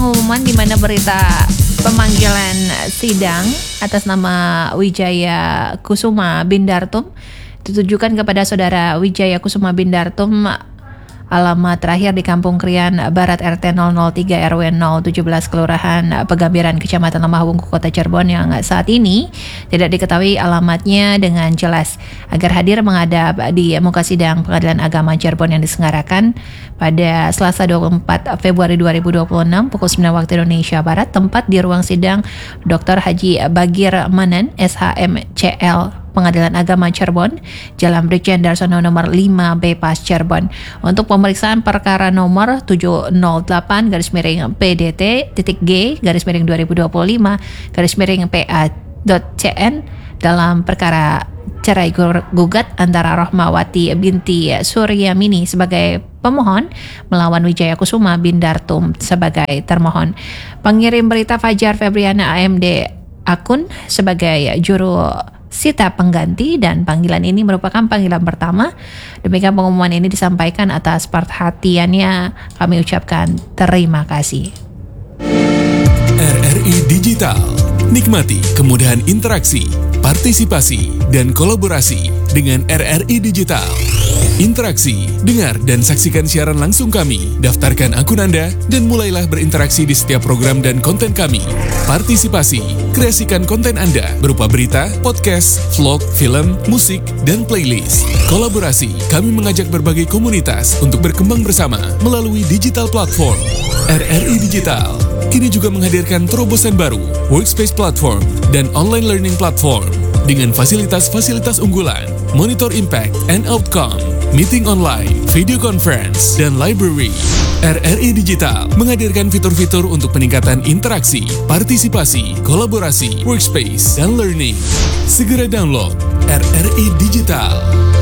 pengumuman di mana berita pemanggilan sidang atas nama Wijaya Kusuma Bindartum ditujukan kepada saudara Wijaya Kusuma Bindartum, alamat terakhir di Kampung Krian Barat RT 003 RW 017 Kelurahan Pegambiran Kecamatan Lemahwungku Kota Cirebon yang saat ini tidak diketahui alamatnya dengan jelas, agar hadir menghadap di muka sidang Pengadilan Agama Cirebon yang diselenggarakan pada Selasa 24 Februari 2026 pukul 9 waktu Indonesia Barat, tempat di ruang sidang Dr. Haji Bagir Manan SHMCL Pengadilan Agama Cirebon, Jalan Brigjen Darsono nomor 5B Pas Cirebon, untuk pemeriksaan perkara nomor 708-PDT-G-2025-PA.CN dalam perkara cerai gugat antara Rohmawati binti Suryamini sebagai pemohon melawan Wijaya Kusuma Bindartum sebagai termohon. Pengirim berita Fajar Febriana AMD Akun sebagai juru sita pengganti, dan panggilan ini merupakan panggilan pertama. Demikian pengumuman ini disampaikan atas perhatiannya. Kami ucapkan terima kasih. RRI Digital. Nikmati kemudahan interaksi, partisipasi, dan kolaborasi dengan RRI Digital. Interaksi, dengar dan saksikan siaran langsung kami, daftarkan akun Anda, dan mulailah berinteraksi di setiap program dan konten kami. Partisipasi, kreasikan konten Anda berupa berita, podcast, vlog, film, musik, dan playlist. Kolaborasi, kami mengajak berbagai komunitas untuk berkembang bersama melalui digital platform. RRI Digital kini juga menghadirkan terobosan baru, workspace platform, dan online learning platform dengan fasilitas-fasilitas unggulan, monitor impact and outcome, meeting online, video conference, dan library. RRI Digital menghadirkan fitur-fitur untuk peningkatan interaksi, partisipasi, kolaborasi, workspace, dan learning. Segera download RRI Digital.